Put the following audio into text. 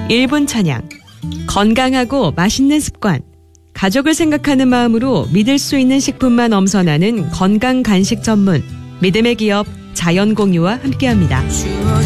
1분 찬양. 건강하고 맛있는 습관. 가족을 생각하는 마음으로 믿을 수 있는 식품만 엄선하는 건강 간식 전문. 믿음의 기업 자연공유와 함께합니다.